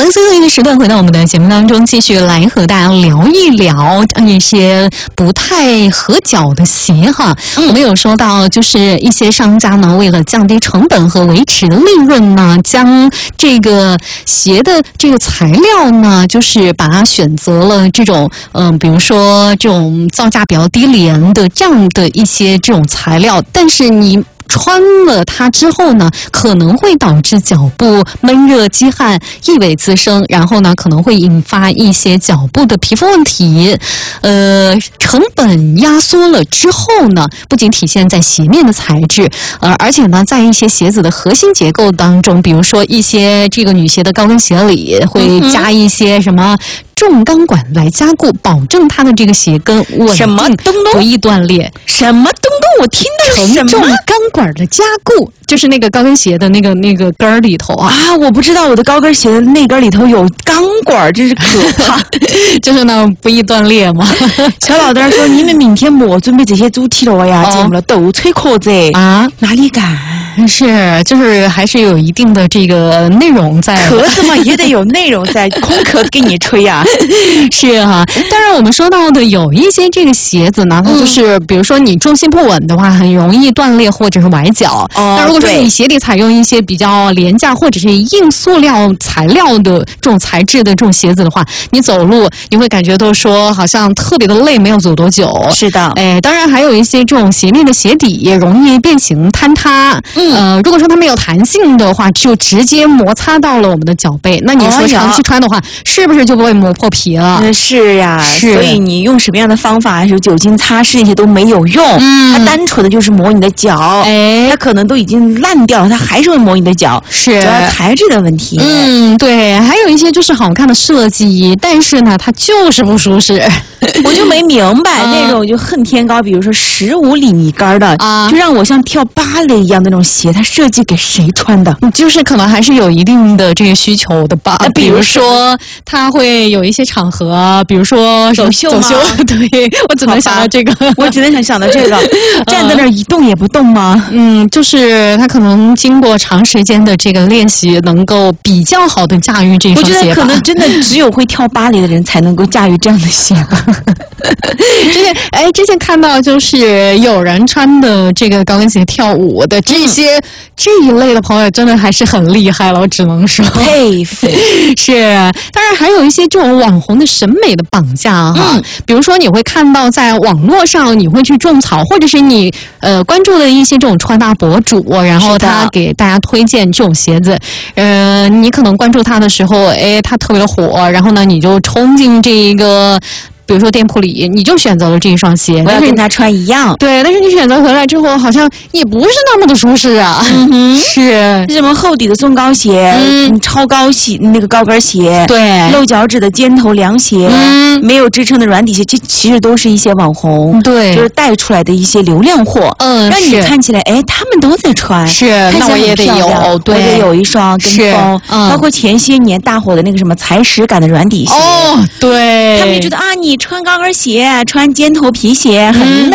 的，最后一个时段回到我们的节目当中，继续来和大家聊一聊一些不太合脚的鞋哈。我们有说到，就是一些商家呢，为了降低成本和维持利润呢，将这个鞋的这个材料呢，就是把它选择了这种比如说这种造价比较低廉的这样的一些这种材料，但是你穿了它之后呢，可能会导致脚部闷热积汗、异味滋生，然后呢，可能会引发一些脚部的皮肤问题。成本压缩了之后呢，不仅体现在鞋面的材质，而且呢，在一些鞋子的核心结构当中，比如说一些这个女鞋的高跟鞋里会加一些什么重钢管来加固，保证它的这个鞋跟稳定，不易断裂。 什么东东？我听到什么？ 承重钢管的加固，就是那个高跟鞋的那个跟儿里头啊。 我不知道我的高跟鞋的那根里头有钢管，真是可怕。 就是呢，不易断裂嘛。 小老弟说：“你们明天莫准备这些主题了呀，节目了，都吹壳子啊？ 哪里敢？ 是，就是还是有一定的这个内容在。 壳子嘛，也得有内容在，空壳子给你吹呀。 是哈，当然我们说到的有一些这个鞋子呢，它就是比如说你重心不稳的话，很容易断裂或者是崴脚。那如果说你鞋底采用一些比较廉价或者是硬塑料材料的这种材质的这种鞋子的话，你走路你会感觉到说好像特别的累，没有走多久。 是的， 当然还有一些这种鞋面的鞋底也容易变形坍塌。如果说它没有弹性的话，就直接摩擦到了我们的脚背。那你说长期穿的话，是不是就不会磨破皮了？ 是呀，所以你用什么样的方法，是酒精擦拭一些都没有用。它单纯的就是磨你的脚，它可能都已经烂掉了，它还是会磨你的脚， 是主要材质的问题。 对，还有一些就是好看的设计，但是呢，它就是不舒适。 我就没明白那种就恨天高，比如说15厘米杆的，就让我像跳芭蕾一样那种鞋，它设计给谁穿的？ 就是可能还是有一定的这个需求的吧。比如说，它会有一些场合，比如说走秀。 对，我只能想到这个， 我只能想到这个，站在那儿一动也不动吗？ 就是它可能经过长时间的这个练习，能够比较好的驾驭这双鞋吧。 我觉得可能真的只有会跳芭蕾的人才能够驾驭这样的鞋吧。 之前看到就是有人穿的这个高跟鞋跳舞的这一类的朋友，真的还是很厉害了，我只能说佩服。 是，当然还有一些这种网红的审美的绑架哈，比如说你会看到在网络上你会去种草，或者是你关注的一些这种穿搭博主，然后他给大家推荐这种鞋子，你可能关注他的时候，他特别的火，然后呢你就冲进这一个。比如说店铺里，你就选择了这一双鞋， 我要跟他穿一样。 对，但是你选择回来之后，好像也不是那么的舒适啊。是什么厚底的松糕鞋，超高鞋那个高跟鞋， 对， 露脚趾的尖头凉鞋，没有支撑的软底鞋，这其实都是一些网红， 对， 就是带出来的一些流量货。让你看起来，他们都在穿， 是，那我也得有，对， 我得有一双跟风。包括前些年大火的那个什么踩屎感的软底鞋， 对， 他们也觉得你穿高跟鞋，穿尖头皮鞋很累。